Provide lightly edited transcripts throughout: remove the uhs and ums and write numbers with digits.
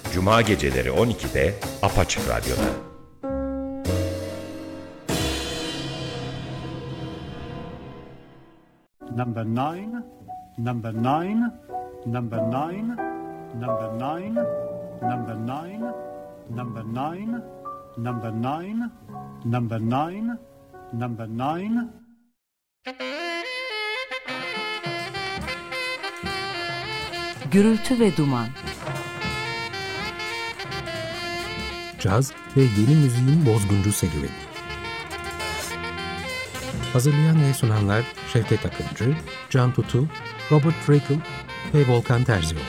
Cuma geceleri 12'de Apaçık Radyo'da. Number nine, number nine, number nine, number nine, number nine, number nine, number nine, number nine, number nine. Gürültü ve duman. Caz ve yeni müziğin bozguncu serüveni. Hazırlayan ve sunanlar Şevket Akıncı, Can Tutu, Robert Frickle ve Volkan Terzioğlu.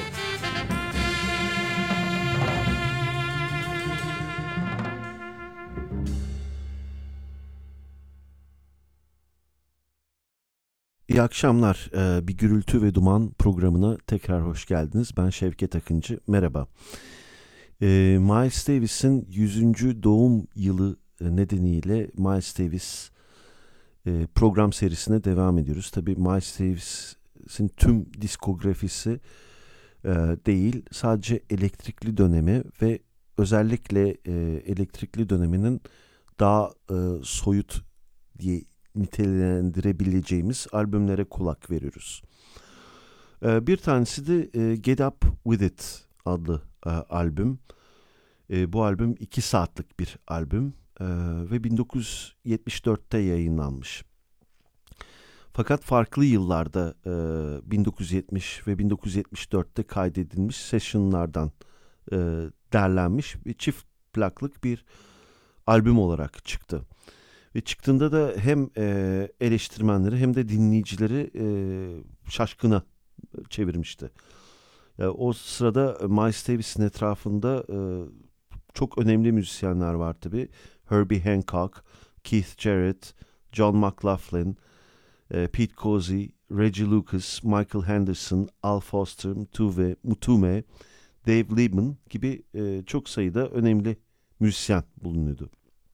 İyi akşamlar. Bir Gürültü ve Duman programına tekrar hoş geldiniz. Ben Şevket Akıncı. Merhaba. Miles Davis'in 100. doğum yılı nedeniyle Miles Davis program serisine devam ediyoruz. Tabii Miles Davis'in tüm diskografisi değil, sadece elektrikli dönemi ve özellikle elektrikli döneminin daha soyut diye nitelendirebileceğimiz albümlere kulak veriyoruz. Bir tanesi de Get Up With It adlı albüm. Bu albüm 2 saatlik bir albüm ve 1974'te yayınlanmış. Fakat farklı yıllarda 1970 ve 1974'te kaydedilmiş sessionlardan derlenmiş bir çift plaklık bir albüm olarak çıktı. Ve çıktığında da hem eleştirmenleri hem de dinleyicileri şaşkına çevirmişti. O sırada Miles Davis'in etrafında çok önemli müzisyenler var tabii. Herbie Hancock, Keith Jarrett, John McLaughlin, Pete Cozy, Reggie Lucas, Michael Henderson, Al Foster, Mutume, Dave Liebman gibi çok sayıda önemli müzisyen bulunuyordu.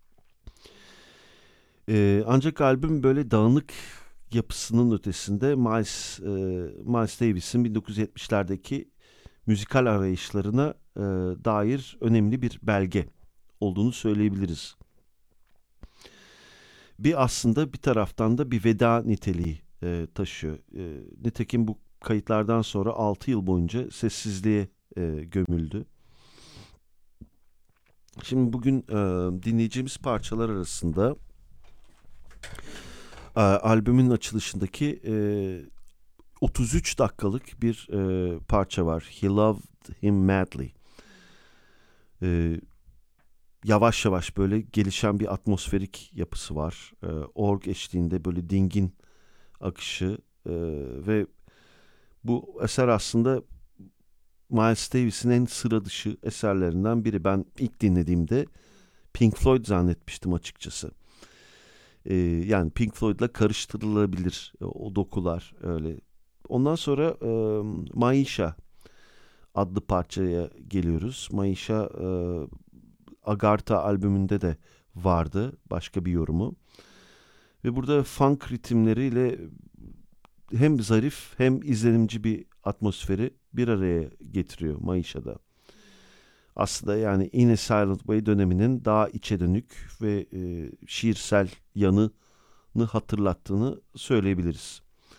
Ancak albüm böyle dağınık yapısının ötesinde Miles Davis'in 1970'lerdeki müzikal arayışlarına dair önemli bir belge olduğunu söyleyebiliriz. Aslında bir taraftan da bir veda niteliği taşıyor. Nitekim bu kayıtlardan sonra 6 yıl boyunca sessizliğe gömüldü. Şimdi bugün dinleyeceğimiz parçalar arasında albümün açılışındaki 33 dakikalık bir parça var. He Loved Him Madly. Yavaş yavaş böyle gelişen bir atmosferik yapısı var. Org eşliğinde böyle dingin akışı ve bu eser aslında Miles Davis'in en sıra dışı eserlerinden biri. Ben ilk dinlediğimde Pink Floyd zannetmiştim açıkçası. Yani Pink Floyd'la karıştırılabilir o dokular öyle. Ondan sonra Maisha adlı parçaya geliyoruz. Maisha Agartha albümünde de vardı başka bir yorumu. Ve burada funk ritimleriyle hem zarif hem izlenimci bir atmosferi bir araya getiriyor Maisha'da. Aslında yani In a Silent Way döneminin daha içe dönük ve şiirsel yanını hatırlattığını söyleyebiliriz.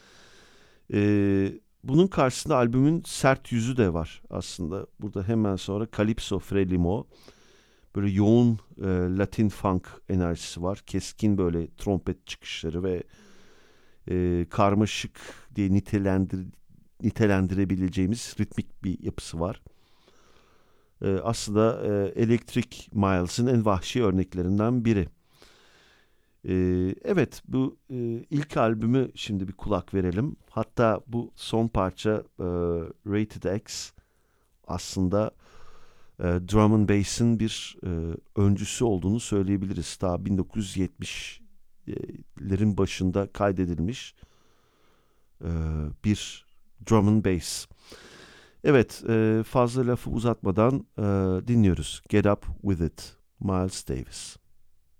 Bunun karşısında albümün sert yüzü de var aslında. Burada hemen sonra Calypso Frelimo, böyle yoğun Latin funk enerjisi var. Keskin böyle trompet çıkışları ve karmaşık diye nitelendirebileceğimiz ritmik bir yapısı var. Aslında Electric Miles'ın en vahşi örneklerinden biri. Evet, bu ilk albümü şimdi bir kulak verelim. Hatta bu son parça Rated X aslında drum and bass'in bir öncüsü olduğunu söyleyebiliriz. Daha 1970'lerin başında kaydedilmiş bir drum and bass. Evet, fazla lafı uzatmadan dinliyoruz. Get Up With It, Miles Davis.